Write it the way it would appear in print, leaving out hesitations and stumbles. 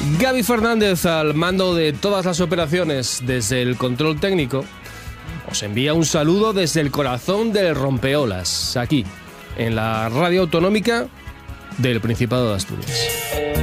Gaby Fernández, al mando de todas las operaciones desde el control técnico, os envía un saludo desde el corazón del rompeolas, aquí, en la radio autonómica del Principado de Asturias.